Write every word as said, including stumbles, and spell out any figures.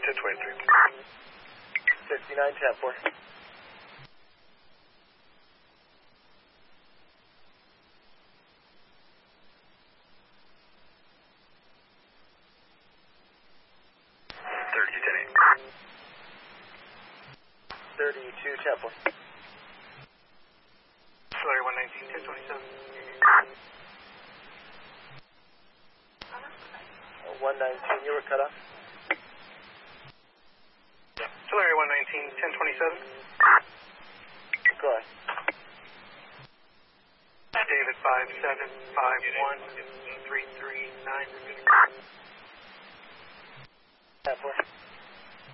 ten twenty-three. sixty-nine ten four. thirty-two ten eight. thirty-two ten four. Auxiliary one nineteen ten twenty-seven. one nineteen, you were cut off. Auxiliary one nineteen ten twenty-seven. Go ahead. David five seven five one three three nine. ten four.